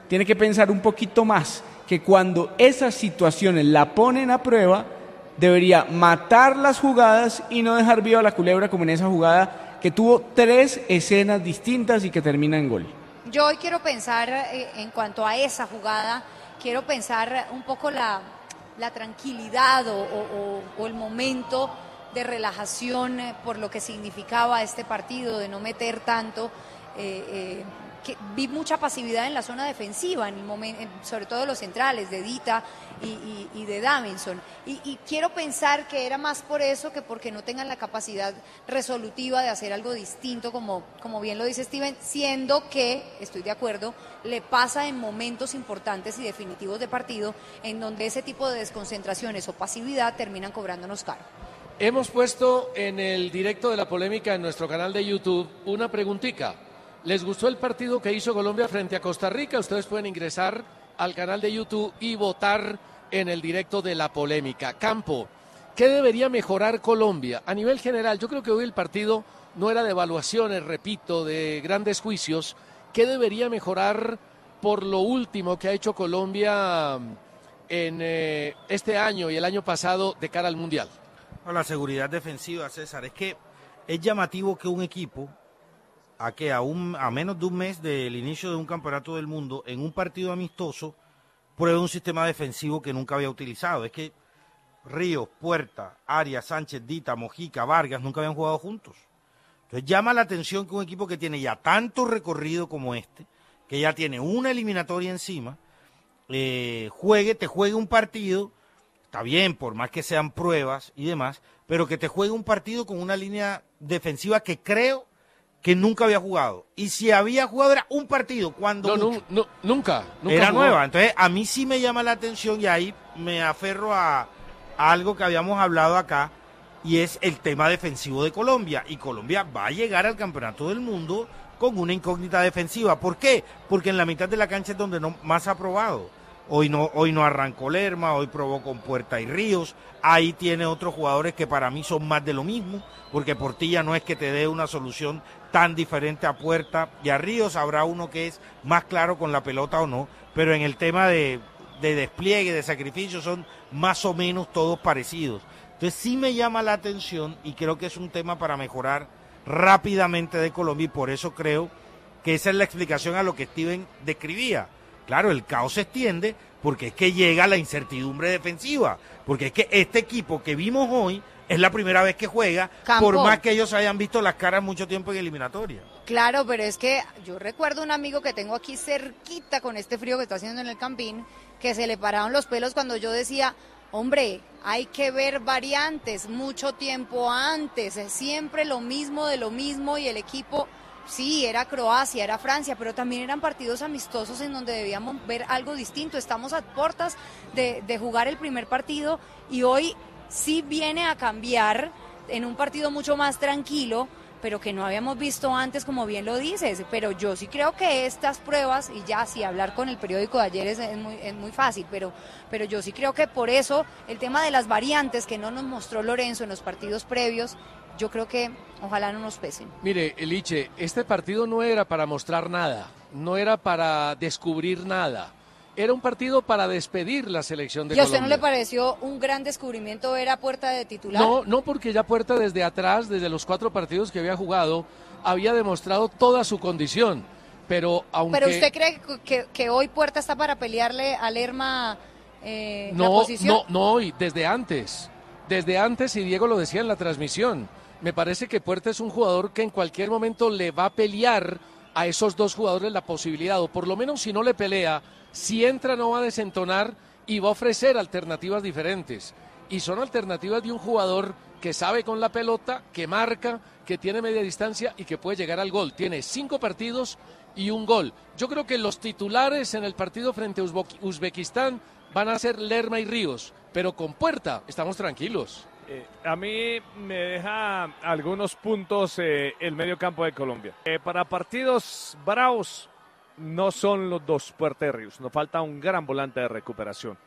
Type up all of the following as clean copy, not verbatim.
tiene que pensar un poquito más, que cuando esas situaciones la ponen a prueba, debería matar las jugadas y no dejar viva la culebra como en esa jugada que tuvo 3 escenas distintas y que termina en gol. Yo hoy quiero pensar en cuanto a esa jugada, quiero pensar un poco la tranquilidad o el momento de relajación por lo que significaba este partido, de no meter tanto. Que vi mucha pasividad en la zona defensiva, en el momento, sobre todo los centrales, de Dita y de Davinson. Y quiero pensar que era más por eso que porque no tengan la capacidad resolutiva de hacer algo distinto, como bien lo dice Steven, siendo que, estoy de acuerdo, le pasa en momentos importantes y definitivos de partido, en donde ese tipo de desconcentraciones o pasividad terminan cobrándonos caro. Hemos puesto en el directo de la polémica en nuestro canal de YouTube una preguntita. ¿Les gustó el partido que hizo Colombia frente a Costa Rica? Ustedes pueden ingresar al canal de YouTube y votar en el directo de la polémica. Campo, ¿qué debería mejorar Colombia? A nivel general, yo creo que hoy el partido no era de evaluaciones, repito, de grandes juicios. ¿Qué debería mejorar por lo último que ha hecho Colombia en este año y el año pasado de cara al Mundial? La seguridad defensiva, César, es que es llamativo que un equipo a menos de un mes del inicio de un campeonato del mundo, en un partido amistoso, pruebe un sistema defensivo que nunca había utilizado. Es que Ríos, Puerta, Arias, Sánchez, Dita, Mojica, Vargas nunca habían jugado juntos. Entonces llama la atención que un equipo que tiene ya tanto recorrido como este, que ya tiene una eliminatoria encima, te juegue un partido, está bien, por más que sean pruebas y demás, pero que te juegue un partido con una línea defensiva que creo que nunca había jugado. Y si había jugado era un partido, cuando nunca era jugó. nueva. Entonces a mí sí me llama la atención y ahí me aferro a algo que habíamos hablado acá, y es el tema defensivo de Colombia. Y Colombia va a llegar al campeonato del mundo con una incógnita defensiva. ¿Por qué? Porque en la mitad de la cancha es donde más ha probado. Hoy no arrancó Lerma, hoy probó con Puerta y Ríos. Ahí tiene otros jugadores que para mí son más de lo mismo, porque Portilla no es que te dé una solución tan diferente a Puerta y a Ríos. Habrá uno que es más claro con la pelota o no, pero en el tema de despliegue, de sacrificio, son más o menos todos parecidos. Entonces sí me llama la atención y creo que es un tema para mejorar rápidamente de Colombia, y por eso creo que esa es la explicación a lo que Steven describía. Claro, el caos se extiende porque es que llega la incertidumbre defensiva, porque es que este equipo que vimos hoy es la primera vez que juega, por más que ellos hayan visto las caras mucho tiempo en eliminatoria. Claro, pero es que yo recuerdo un amigo que tengo aquí cerquita con este frío que está haciendo en el Campín, que se le paraban los pelos cuando yo decía, hombre, hay que ver variantes mucho tiempo antes, es siempre lo mismo de lo mismo, y el equipo... Sí, era Croacia, era Francia, pero también eran partidos amistosos en donde debíamos ver algo distinto. Estamos a puertas de jugar el primer partido, y hoy sí viene a cambiar en un partido mucho más tranquilo, pero que no habíamos visto antes, como bien lo dices. Pero yo sí creo que estas pruebas, y ya si hablar con el periódico de ayer es muy fácil, pero yo sí creo que por eso el tema de las variantes que no nos mostró Lorenzo en los partidos previos, yo creo que ojalá no nos pesen. Mire, Eliche, este partido no era para mostrar nada, no era para descubrir nada. Era un partido para despedir la selección de Colombia. ¿Y a usted no le pareció un gran descubrimiento ver a Puerta de titular? No, porque ya Puerta desde atrás, desde los 4 partidos que había jugado, había demostrado toda su condición. Pero ¿usted cree que hoy Puerta está para pelearle a Lerma la posición? No, y desde antes, y Diego lo decía en la transmisión, me parece que Puerta es un jugador que en cualquier momento le va a pelear a esos dos jugadores la posibilidad, o por lo menos si no le pelea, si entra no va a desentonar y va a ofrecer alternativas diferentes. Y son alternativas de un jugador que sabe con la pelota, que marca, que tiene media distancia y que puede llegar al gol. Tiene 5 partidos y 1 gol. Yo creo que los titulares en el partido frente a Uzbekistán van a ser Lerma y Ríos, pero con Puerta estamos tranquilos. A mí me deja algunos puntos el medio campo de Colombia. Para partidos bravos no son los dos Puerta y Ríos, nos falta un gran volante de recuperación.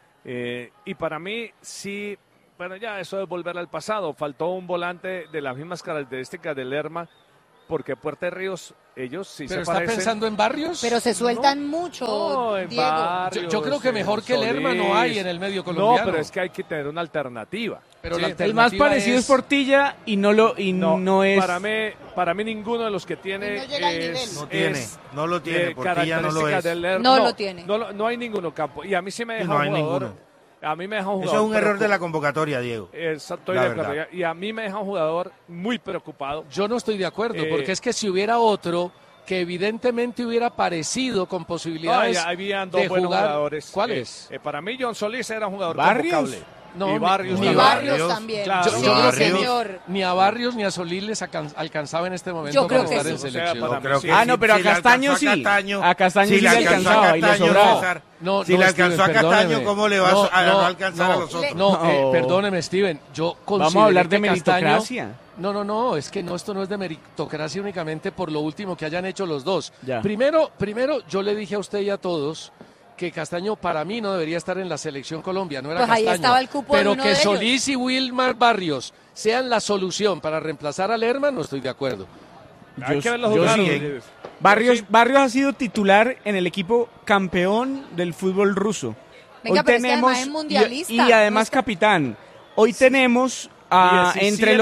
Y para mí sí, bueno, ya eso es volver al pasado, faltó un volante de las mismas características de Lerma, porque Puerta y Ríos ellos sí ¿Pero se está parecen. pensando en Barrios? Pero se sueltan mucho, No, en Diego. Barrios, Yo creo que mejor que Lerma no hay en el medio colombiano. No, pero es que hay que tener una alternativa. Pero Sí. la El más alternativa parecido es Portilla y no es... Para mí ninguno de los que tiene Y no llega al nivel. No lo tiene, Portilla no lo es. No lo tiene. No hay ninguno campo. Y a mí sí me deja No hay un jugador. ninguno. A mí me deja un Eso jugador. es un error de la convocatoria, Diego. Estoy La de acuerdo. verdad. Y a mí me deja un jugador muy preocupado. Yo no estoy de acuerdo, Eh, porque es que si hubiera otro que evidentemente hubiera parecido con posibilidades habían dos de buenos jugar. jugadores. ¿Cuáles? Para mí John Solís era un jugador ¿Barrios? convocable. No, y Barrios Y también. Barrios también. Claro. Sí, Yo creo que señor. ni a Barrios ni a Solís les alcanzaba en este momento Yo creo para que estar sí. en O sea, selección. para Creo mí sí. que Ah, no, pero a le Castaño alcanzó sí. A Castaño sí le alcanzaba y le sobraba. César. No, Si no, le alcanzó Steven, a Castaño, perdóneme. ¿cómo le va No, a no, alcanzar a los otros? No, No. perdóneme, Steven. Yo Vamos a consideré hablar de que Castaño- meritocracia. No, es que esto no es de meritocracia únicamente por lo último que hayan hecho los dos. Ya. Primero, yo le dije a usted y a todos que Castaño para mí no debería estar en la selección Colombia, no era Pues ahí Castaño. estaba el cupo de pero uno que de ellos. Solís y Wilmar Barrios sean la solución para reemplazar a Lerma, no estoy de acuerdo. Hay que verlos yo jugar. sí. Barrios ha sido titular en el equipo campeón del fútbol ruso. Venga, pero es que además es mundialista. y además No está- capitán. Hoy tenemos 17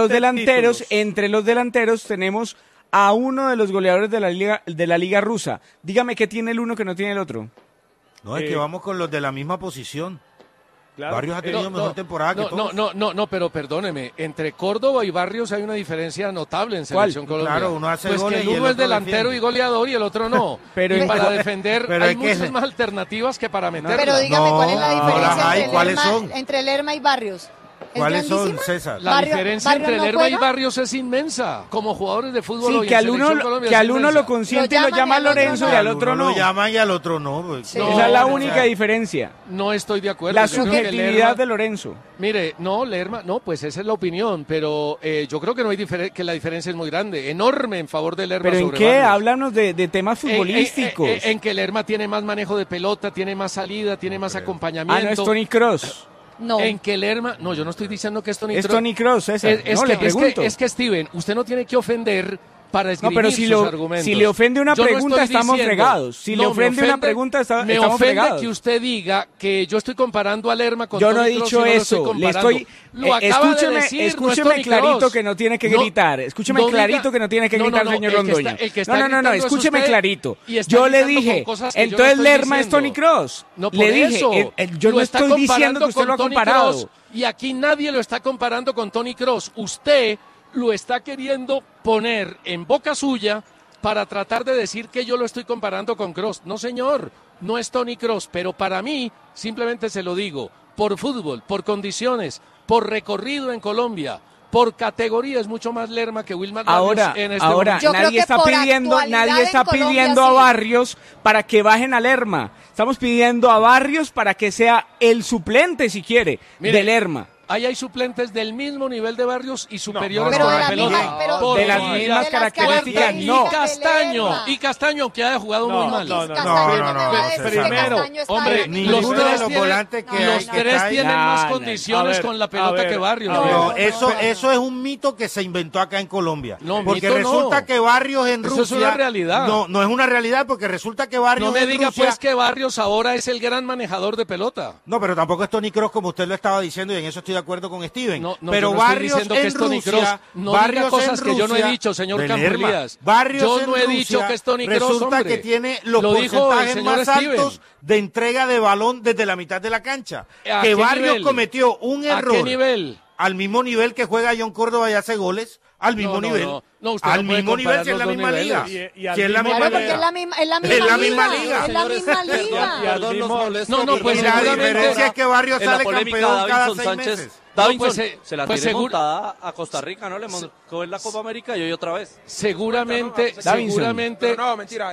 entre los delanteros tenemos a uno de los goleadores de la liga rusa. Dígame qué tiene el uno que no tiene el otro. No, es que vamos con los de la misma posición. Claro. Barrios ha tenido mejor temporada que todos. No, pero perdóneme, entre Córdoba y Barrios hay una diferencia notable en ¿Cuál? selección Colombia. Claro, uno hace pues goles que y el el uno es otro delantero defiende. y goleador y el otro no. Pero y en- para defender pero hay es que- muchas más alternativas que para meterla. Pero dígame, No, ¿cuál es la no las diferencia hay. entre, ¿Cuáles Lerma, son? entre Lerma y Barrios? ¿Es ¿Cuáles son, grandísima? César? La Barrio- diferencia Barrio entre no Lerma y juega. Barrios es inmensa. Como jugadores de fútbol Sí, hoy que en al uno, Selección Colombia que es al uno inmensa. lo consiente y Lo lo llaman llama y al otro Lorenzo no. y al Al otro uno no. lo llaman y al otro no. Pues, Sí. No, Esa es la o única sea, diferencia. No estoy de acuerdo. La Yo creo que subjetividad Lerma- de Lorenzo. Mire, Lerma, pues esa es la opinión, pero yo creo que no hay que la diferencia es muy grande, enorme en favor de Lerma ¿Pero en sobre qué? Barrios. Háblanos de temas futbolísticos. En que Lerma tiene más manejo de pelota, tiene más salida, tiene más acompañamiento. No es Toni Kroos. No. En que Lerma, no, yo no estoy diciendo que es Toni Es Kroos. Toni Kroos, César. Es No, que, le pregunto. Es que Steven, usted no tiene que ofender para No, esgrimir pero si, sus lo, argumentos. si le ofende una Yo no pregunta, estoy estamos diciendo- fregados. Si le no, me ofende una ofende- pregunta, me estamos ofende fregados. que usted diga que yo estoy comparando a Lerma con Yo no he Toni Kroos dicho y no lo estoy eso. Le comparando. estoy. Lo acaba de decir, no es escúcheme Toni clarito Kroos. que no tiene que No, gritar. Escúcheme no clarito diga- que no tiene que no, gritar, no, señor el que está- Londoño. el que está No, gritando es escúcheme usted clarito. y está Yo le gritando con dije, cosas que yo no entonces estoy Lerma es diciendo. Toni Kroos. No, por Le dije, eso. yo Lo no está estoy diciendo comparando que usted lo ha con Toni comparado. Kroos, y aquí nadie lo está comparando con Toni Kroos. Usted lo está queriendo poner en boca suya para tratar de decir que yo lo estoy comparando con Kroos. No, señor, no es Toni Kroos, pero para mí, simplemente se lo digo, por fútbol, por condiciones, por recorrido en Colombia, por categoría, es mucho más Lerma que Wilmar Barrios en este momento. Yo creo nadie que está por pidiendo, actualidad nadie en está Colombia, pidiendo a sí. Barrios para que bajen a Lerma. Estamos pidiendo a Barrios para que sea el suplente, si quiere, Mire, de Lerma. Ahí hay suplentes del mismo nivel de Barrios y superiores Pero con de la la pelota. misma- pero Por de las favor. mismas de las características, Y no. Castaño, aunque haya jugado muy mal. no, Castaño no, me va a no, decir que primero, Castaño está hombre, en- ninguno los de tres los tienen- volantes que los hay que tres caen- tienen No, más no. condiciones A ver, con la a pelota ver, que Barrios. a ver. No, ¿no? eso es un mito que se inventó acá en Colombia. No, porque mito no. resulta que Barrios en Eso Rusia... es una realidad. No es una realidad porque resulta que Barrios No me en diga Rusia... pues que Barrios ahora es el gran manejador de pelota. No, pero tampoco es Toni Kroos como usted lo estaba diciendo y en eso estoy de acuerdo con Steven. No, pero yo no estoy Barrios diciendo que en es Toni Rusia, Kroos. No Barrios diga cosas en que yo no he Rusia, dicho, señor de Campo Lerma. Elías. Barrios Yo en no he Rusia, dicho que es Toni Kroos, resulta hombre. que tiene los Lo dijo el porcentajes señor más Steven. altos de entrega de balón desde la mitad de la cancha. ¿A Que qué Barrios nivel? cometió un ¿A error. qué nivel? Al mismo nivel que juega John Córdoba y hace goles, al mismo No, no, nivel. no. No, usted al no puede mismo nivel, comparar si es la los dos misma liga. niveles. Y al Si es la mismo misma Claro, porque liga. es la misma Es la misma liga. Es la misma liga. Y al mismo- No, pues Y la seguramente- diferencia es que Barrios En la sale polémica, campeón cada Davinson 6 Sánchez. meses. Davinson pues, se la pues tiene seguro- montada a Costa Rica, ¿no? Le montó en la Copa América y hoy otra vez. Seguramente, Davinson. seguramente, Pero no, mentira.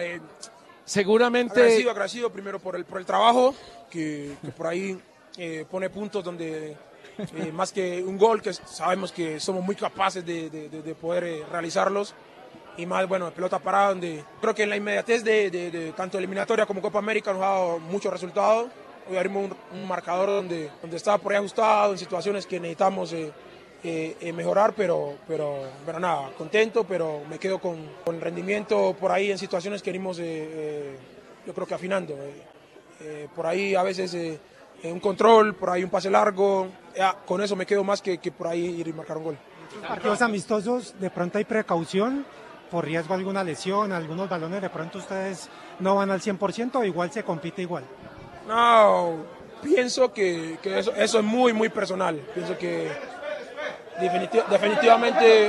seguramente, Agradecido primero por el trabajo, que por ahí pone puntos donde más que un gol, que sabemos que somos muy capaces de poder realizarlos. Y más, bueno, de pelota parada, donde creo que en la inmediatez de tanto eliminatoria como Copa América nos ha dado muchos resultados. Hoy abrimos un marcador donde estaba por ahí ajustado, en situaciones que necesitamos mejorar, pero nada, contento, pero me quedo con el rendimiento por ahí en situaciones que venimos, yo creo que afinando. Por ahí a veces un control, por ahí un pase largo, con eso me quedo más que por ahí ir y marcar un gol. Partidos amistosos, de pronto hay precaución por riesgo de alguna lesión, algunos balones, de pronto ustedes no van al 100% o igual se compite igual. No, pienso que eso es muy, muy personal. Pienso que definitivamente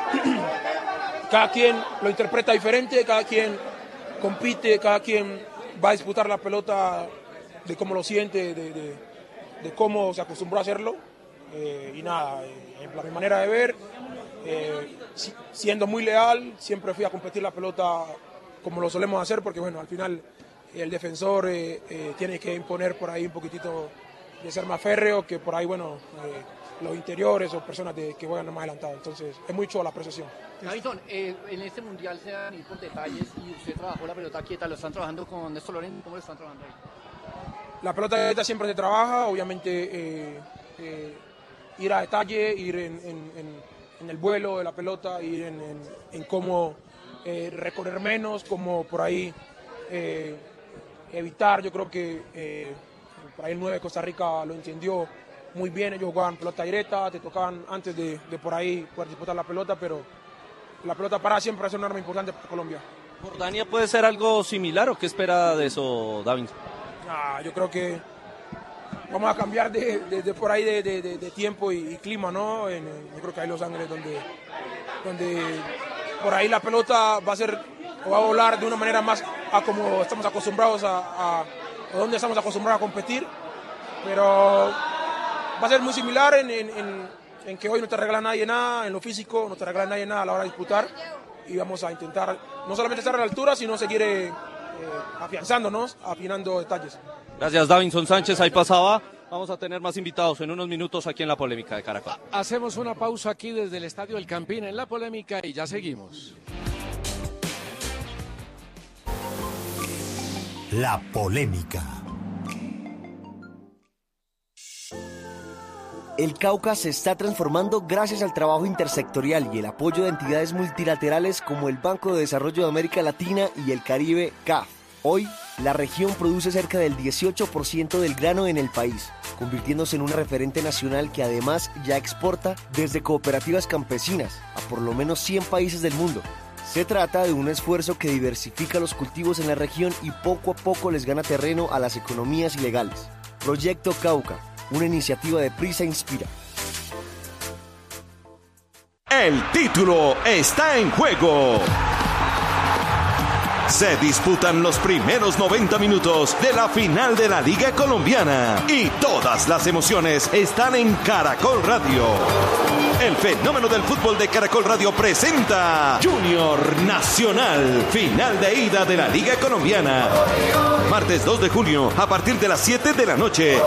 cada quien lo interpreta diferente, cada quien compite, cada quien va a disputar la pelota de cómo lo siente, de cómo se acostumbró a hacerlo. Y nada, mi manera de ver, siendo muy leal, siempre fui a competir la pelota como lo solemos hacer, porque bueno, al final el defensor tiene que imponer por ahí un poquitito de ser más férreo, que por ahí, bueno, los interiores o personas que juegan más adelantados. Entonces, es mucho la apreciación. Davinson, en este mundial se van a ir por detalles y usted trabajó la pelota quieta, ¿lo están trabajando con Néstor Loren? ¿Cómo lo están trabajando ahí? La pelota quieta siempre se trabaja, obviamente ir a detalle, ir en el vuelo de la pelota, ir en cómo recorrer menos, cómo por ahí evitar. Yo creo que por ahí el 9 de Costa Rica lo entendió muy bien. Ellos jugaban pelota directa, te tocaban antes de por ahí poder disputar la pelota, pero la pelota parada siempre va a ser un arma importante para Colombia. ¿Jordania puede ser algo similar o qué espera de eso, Davinson? Yo creo que vamos a cambiar de por ahí de tiempo y clima, ¿no? Yo creo que hay Los Ángeles donde por ahí la pelota va a volar de una manera más a como estamos acostumbrados a donde estamos acostumbrados a competir, pero va a ser muy similar en que hoy no te regala nadie nada, en lo físico no te regala nadie nada a la hora de disputar, y vamos a intentar no solamente estar a la altura, sino seguir afianzándonos, afinando detalles. Gracias, Davinson Sánchez, ahí pasaba. Vamos a tener más invitados en unos minutos aquí en La Polémica de Caracol. Hacemos una pausa aquí desde el Estadio El Campín en La Polémica y ya seguimos. La Polémica. El Cauca se está transformando gracias al trabajo intersectorial y el apoyo de entidades multilaterales como el Banco de Desarrollo de América Latina y el Caribe, CAF. Hoy, la región produce cerca del 18% del grano en el país, convirtiéndose en un referente nacional que además ya exporta desde cooperativas campesinas a por lo menos 100 países del mundo. Se trata de un esfuerzo que diversifica los cultivos en la región y poco a poco les gana terreno a las economías ilegales. Proyecto Cauca, una iniciativa de Prisa Inspira. El título está en juego. Se disputan los primeros 90 minutos de la final de la Liga Colombiana y todas las emociones están en Caracol Radio. El fenómeno del fútbol de Caracol Radio presenta Junior Nacional, final de ida de la Liga Colombiana. Martes 2 de junio a partir de las 7 de la noche.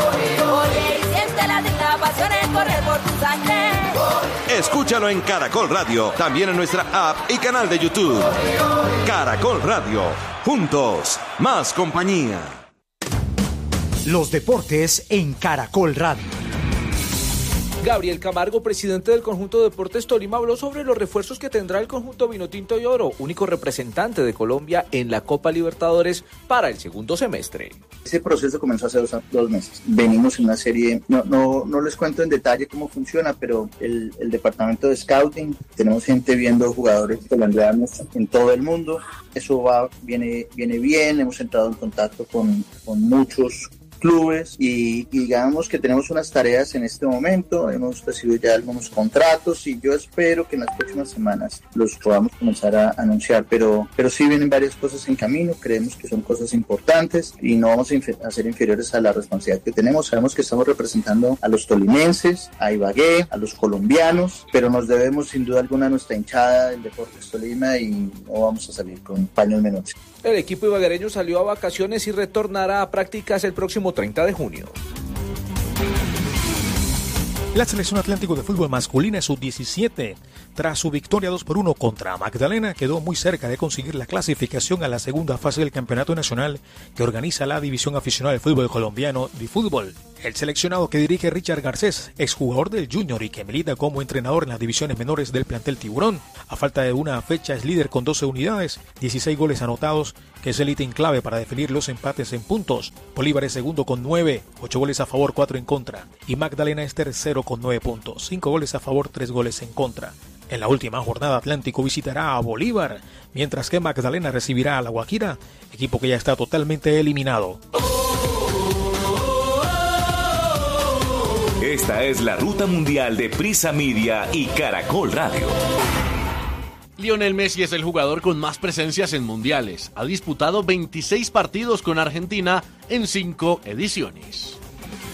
Escúchalo en Caracol Radio, también en nuestra app y canal de YouTube. Caracol Radio, juntos, más compañía. Los deportes en Caracol Radio. Gabriel Camargo, presidente del conjunto Deportes Tolima, habló sobre los refuerzos que tendrá el conjunto Vinotinto y Oro, único representante de Colombia en la Copa Libertadores para el segundo semestre. Ese proceso comenzó hace dos meses. Venimos en una serie, no les cuento en detalle cómo funciona, pero el departamento de scouting, tenemos gente viendo jugadores colombianos en todo el mundo. Eso viene bien, hemos entrado en contacto con muchos clubes y digamos que tenemos unas tareas en este momento, hemos recibido ya algunos contratos y yo espero que en las próximas semanas los podamos comenzar a anunciar, pero sí vienen varias cosas en camino, creemos que son cosas importantes y no vamos a ser inferiores a la responsabilidad que tenemos. Sabemos que estamos representando a los tolimenses, a Ibagué, a los colombianos, pero nos debemos sin duda alguna a nuestra hinchada del Deportes Tolima y no vamos a salir con paños menores. El equipo ibaguereño salió a vacaciones y retornará a prácticas el próximo 30 de junio. La selección Atlántico de fútbol masculina sub-17, tras su victoria 2-1 contra Magdalena, quedó muy cerca de conseguir la clasificación a la segunda fase del campeonato nacional que organiza la División Aficionada de Fútbol Colombiano, DiFútbol. El seleccionado que dirige Richard Garcés, exjugador del Junior y que milita como entrenador en las divisiones menores del plantel Tiburón, a falta de una fecha es líder con 12 unidades, 16 goles anotados, que es el ítem clave para definir los empates en puntos. Bolívar es segundo con 9, 8 goles a favor, 4 en contra, y Magdalena es tercero con 9 puntos, 5 goles a favor, 3 goles en contra. En la última jornada, Atlántico visitará a Bolívar, mientras que Magdalena recibirá a La Guajira, equipo que ya está totalmente eliminado. Esta es la ruta mundial de Prisa Media y Caracol Radio. Lionel Messi es el jugador con más presencias en mundiales. Ha disputado 26 partidos con Argentina en 5 ediciones.